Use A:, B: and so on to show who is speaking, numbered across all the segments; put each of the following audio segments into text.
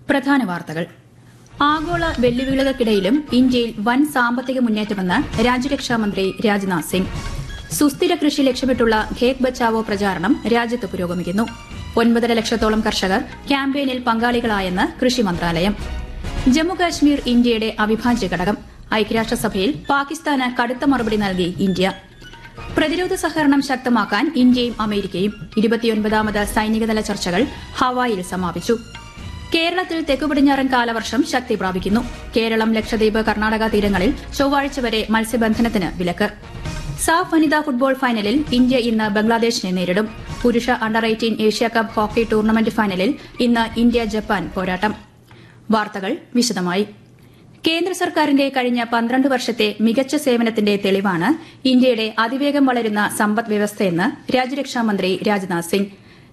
A: പ്രധാന വാർത്തകൾ. ആഗോള വെല്ലുവിളികൾക്കിടയിലും ഇന്ത്യയിൽ വൻ സാമ്പത്തിക മുന്നേറ്റമെന്ന് രാജ്യരക്ഷാമന്ത്രി രാജ്നാഥ് സിംഗ്. സുസ്ഥിര കൃഷി ലക്ഷ്യമിട്ടുള്ള ഖേത് ബച്ചാവോ പ്രചാരണം രാജ്യത്ത് പുരോഗമിക്കുന്നു. 9.5 ലക്ഷത്തോളം കർഷകർ ക്യാമ്പയിനിൽ പങ്കാളികളായെന്ന് കൃഷി മന്ത്രാലയം. ജമ്മുകാശ്മീർ ഇന്ത്യയുടെ അവിഭാജ്യ ഘടകം. ഐക്യരാഷ്ട്രസഭയിൽ പാകിസ്ഥാന് കടുത്ത മറുപടി നൽകി ഇന്ത്യ. പ്രതിരോധ സഹകരണം ശക്തമാക്കാൻ ഇന്ത്യയും അമേരിക്കയും. 29ാമത് സൈനികതല ചർച്ചകൾ ഹവായിൽ സമാപിച്ചു. കേരളത്തിൽ തെക്കുപടിഞ്ഞാറൻ കാലവർഷം ശക്തി പ്രാപിക്കുന്നു. കേരളം, ലക്ഷദ്വീപ്, കർണാടക തീരങ്ങളിൽ ചൊവ്വാഴ്ച വരെ മത്സ്യബന്ധനത്തിന് വിലക്ക്. സാഫ് വനിതാ ഫുട്ബോൾ ഫൈനലിൽ ഇന്ത്യ ഇന്ന് ബംഗ്ലാദേശിനെ നേരിടും. പുരുഷ അണ്ടർ-18 ഏഷ്യാകപ്പ് ഹോക്കി ടൂർണമെന്റ് ഫൈനലിൽ ഇന്ന് ഇന്ത്യ ജപ്പാൻ പോരാട്ടം. വാർത്തകൾ വിശദമായി. കേന്ദ്ര സർക്കാരിന്റെ കഴിഞ്ഞ 12 വർഷത്തെ മികച്ച സേവനത്തിന്റെ തെളിവാണ് ഇന്ത്യയുടെ അതിവേഗം വളരുന്ന സമ്പദ് വ്യവസ്ഥയെന്ന് രാജ്യരക്ഷാമന്ത്രി രാജ്നാഥ് സിംഗ്.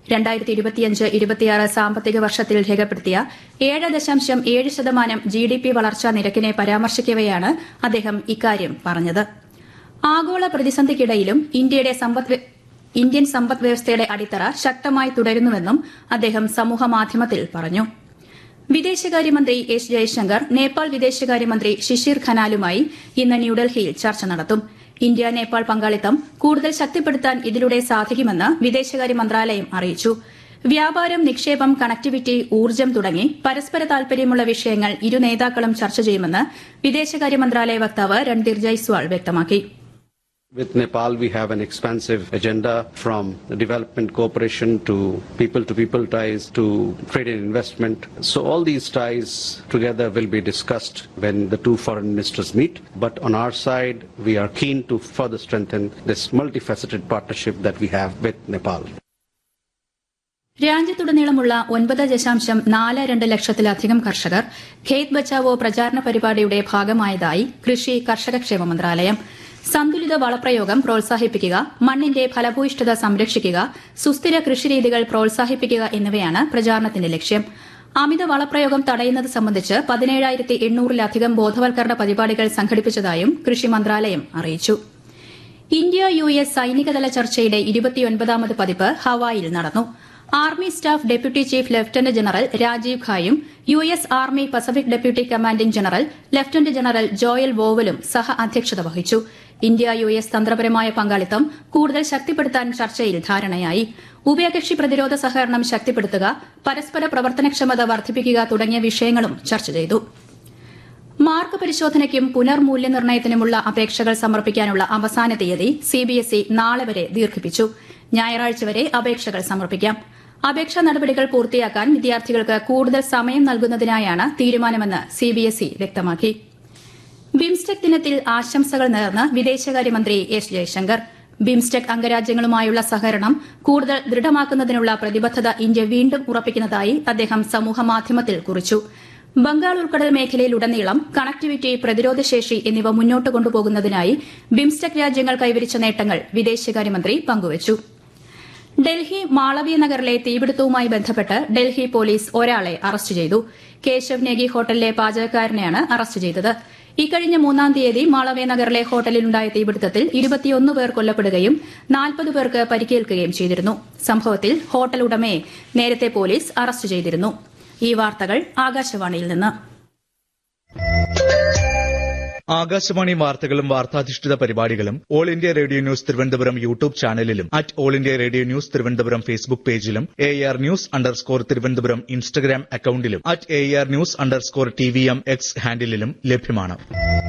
A: 2025-26 സാമ്പത്തിക വർഷത്തിൽ രേഖപ്പെടുത്തിയ 7.7% GDP വളർച്ചാ നിരക്കിനെ പരാമർശിക്കവെയാണ് അദ്ദേഹം ഇക്കാര്യം പറഞ്ഞത്. ആഗോള പ്രതിസന്ധിക്കിടയിലും ഇന്ത്യൻ സമ്പദ് വ്യവസ്ഥയുടെ അടിത്തറ ശക്തമായി തുടരുന്നുവെന്നും അദ്ദേഹം സമൂഹമാധ്യമത്തിൽ പറഞ്ഞു. വിദേശകാര്യമന്ത്രി എസ് ജയശങ്കർ നേപ്പാൾ വിദേശകാര്യമന്ത്രി ശിശിർ ഖനാലുമായി ഇന്ന് ന്യൂഡൽഹിയിൽ ചർച്ച നടത്തും. ഇന്ത്യ നേപ്പാൾ പങ്കാളിത്തം കൂടുതൽ ശക്തിപ്പെടുത്താൻ ഇതിലൂടെ സാധിക്കുമെന്ന് വിദേശകാര്യ മന്ത്രാലയം അറിയിച്ചു. വ്യാപാരം, നിക്ഷേപം, കണക്ടിവിറ്റി, ഊർജ്ജം തുടങ്ങി പരസ്പര താൽപര്യമുള്ള വിഷയങ്ങൾ ഇരു നേതാക്കളും ചർച്ച ചെയ്യുമെന്ന് വിദേശകാര്യ മന്ത്രാലയ വക്താവ് രൺധീർ ജയ്സ്വാൾ വ്യക്തമാക്കി.
B: With Nepal, we have an expansive agenda from development cooperation to people ties to trade and investment. So all these ties together will be discussed when the two foreign ministers meet. But on our side, we are keen to further strengthen this multifaceted partnership that we have with Nepal.
A: രാജ്യത്തുടനീളമുള്ള 9.42 ലക്ഷത്തിലധികം കർഷകർ ഖേത് ബച്ചാവോ പ്രചാരണ പരിപാടിയുടെ ഭാഗമായതായി കൃഷി കർഷകക്ഷേമ മന്ത്രാലയം. സന്തുലിത വളപ്രയോഗം പ്രോത്സാഹിപ്പിക്കുക, മണ്ണിന്റെ ഫലഭൂയിഷ്ഠത സംരക്ഷിക്കുക, സുസ്ഥിര കൃഷിരീതികൾ പ്രോത്സാഹിപ്പിക്കുക എന്നിവയാണ് പ്രചാരണത്തിന്റെ ലക്ഷ്യം. അമിത വളപ്രയോഗം തടയുന്നത് സംബന്ധിച്ച് 17,800-ലധികം ബോധവൽക്കരണ പരിപാടികൾ സംഘടിപ്പിച്ചതായും കൃഷി മന്ത്രാലയം അറിയിച്ചു. ഇന്ത്യ-US സൈനികതല ചർച്ചയുടെ 29ാമത് പതിപ്പ് ഹവായിൽ നടന്നു. Army staff deputy chief lieutenant general Rajeev ഖായും US army Pacific deputy commanding general lieutenant general Joel വോവലും സഹ അധ്യക്ഷത വഹിച്ചു. ഇന്ത്യ-US തന്ത്രപരമായ പങ്കാളിത്തം കൂടുതൽ ശക്തിപ്പെടുത്താൻ ചർച്ചയിൽ ധാരണയായി. ഉഭയകക്ഷി പ്രതിരോധ സഹകരണം ശക്തിപ്പെടുത്തുക, പരസ്പര പ്രവർത്തനക്ഷമത വർദ്ധിപ്പിക്കുക തുടങ്ങിയ വിഷയങ്ങളും ചർച്ച ചെയ്തു. മാർക്ക് പരിശോധനയ്ക്കും പുനർമൂല്യനിർണ്ണയത്തിനുമുള്ള അപേക്ഷകൾ സമർപ്പിക്കാനുള്ള അവസാന തീയതി CBSE നാളെ വരെ ദീർഘിപ്പിച്ചു. ഞായറാഴ്ച വരെ അപേക്ഷകൾ സമർപ്പിക്കാം. അപേക്ഷാ നടപടികൾ പൂർത്തിയാക്കാൻ വിദ്യാർത്ഥികൾക്ക് കൂടുതൽ സമയം നൽകുന്നതിനായാണ് തീരുമാനമെന്ന് CBSE വ്യക്തമാക്കി. ബിംസ്റ്റെക് ദിനത്തിൽ ആശംസകൾ നേർന്ന് വിദേശകാര്യമന്ത്രി എസ് ജയശങ്കർ. ബിംസ്റ്റെക് അംഗരാജ്യങ്ങളുമായുള്ള സഹകരണം കൂടുതൽ ദൃഢമാക്കുന്നതിനുള്ള പ്രതിബദ്ധത ഇന്ത്യ വീണ്ടും ഉറപ്പിക്കുന്നതായി അദ്ദേഹം സമൂഹമാധ്യമത്തിൽ കുറിച്ചു. ബംഗാൾ ഉൾക്കടൽ മേഖലയിലുടനീളം കണക്ടിവിറ്റി, പ്രതിരോധശേഷി എന്നിവ മുന്നോട്ട് കൊണ്ടുപോകുന്നതിനായി ബിംസ്റ്റെക് രാജ്യങ്ങൾ കൈവരിച്ച നേട്ടങ്ങൾ വിദേശകാര്യമന്ത്രി പങ്കുവച്ചു. ഡൽഹി മാളവ്യ നഗറിലെ തീപിടുത്തവുമായി ബന്ധപ്പെട്ട് ഡൽഹി പോലീസ് ഒരാളെ അറസ്റ്റ് ചെയ്തു. കേശവ് നേഗി ഹോട്ടലിലെ പാചകക്കാരനെയാണ് അറസ്റ്റ് ചെയ്തത്. ഇക്കഴിഞ്ഞ 3-ാം തീയതി മാളവ്യ നഗറിലെ ഹോട്ടലിലുണ്ടായ തീപിടുത്തത്തിൽ 21 പേർ കൊല്ലപ്പെടുകയും 40 പേർക്ക് പരിക്കേൽക്കുകയും ചെയ്തിരുന്നു. സംഭവത്തിൽ ഹോട്ടൽ ഉടമയെ നേരത്തെ പോലീസ് അറസ്റ്റ് ചെയ്തിരുന്നു. ഈ വാർത്തകൾ ആകാശവാണിയിൽ നിന്ന്.
C: ആകാശവാണി വാർത്തകളും വാർത്താധിഷ്ഠിത പരിപാടികളും all India radio news Thiruvananthapuram YouTube ചാനലിലും all India radio news Thiruvananthapuram Facebook പേജിലും AR News_ തിരുവനന്തപുരം ഇൻസ്റ്റഗ്രാം അക്കൌണ്ടിലും AR News_TVM X ഹാൻഡിലും ലഭ്യമാണ്.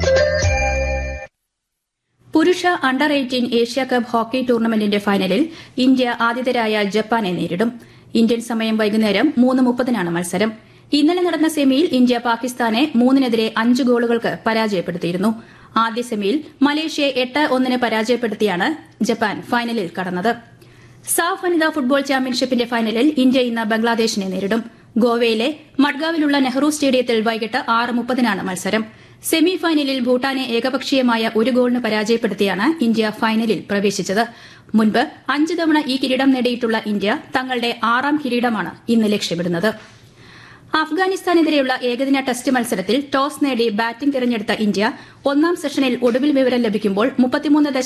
A: പുരുഷ അണ്ടർ-18 ഏഷ്യാകപ്പ് ഹോക്കി ടൂർണമെന്റിന്റെ ഫൈനലിൽ ഇന്ത്യ ആതിഥേയരായ ജപ്പാനെ നേരിടും. ഇന്ത്യൻ സമയം വൈകുന്നേരം 3:30-നാണ് മത്സരം. ഇന്നലെ നടന്ന സെമിയിൽ ഇന്ത്യ പാകിസ്ഥാനെ 3-5 ഗോളുകൾക്ക് പരാജയപ്പെടുത്തിയിരുന്നു. ആദ്യ സെമിയിൽ മലേഷ്യയെ 8-1 പരാജയപ്പെടുത്തിയാണ് ജപ്പാൻ ഫൈനലിൽ കടന്നത്. സാഫ് വനിതാ ഫുട്ബോൾ ചാമ്പ്യൻഷിപ്പിന്റെ ഫൈനലിൽ ഇന്ത്യ ഇന്ന് ബംഗ്ലാദേശിനെ നേരിടും. ഗോവയിലെ മഡ്ഗാവിലുള്ള നെഹ്റു സ്റ്റേഡിയത്തിൽ വൈകിട്ട് 6:30-നാണ് മത്സരം. സെമി ഫൈനലിൽ ഭൂട്ടാനെ ഏകപക്ഷീയമായ 1 ഗോളിന് പരാജയപ്പെടുത്തിയാണ് ഇന്ത്യ ഫൈനലിൽ പ്രവേശിച്ചത്. മുൻപ് 5 തവണ ഈ കിരീടം നേടിയിട്ടുള്ള ഇന്ത്യ തങ്ങളുടെ 6ാം കിരീടമാണ് ഇന്ന് ലക്ഷ്യമിടുന്നത്. അഫ്ഗാനിസ്ഥാനെതിരെയുള്ള ഏകദിന ടെസ്റ്റ് മത്സരത്തിൽ ടോസ് നേടി ബാറ്റിംഗ് തിരഞ്ഞെടുത്ത ഇന്ത്യ 1-ാം സെഷനിൽ ഒടുവിൽ വിവരം ലഭിക്കുമ്പോൾ 33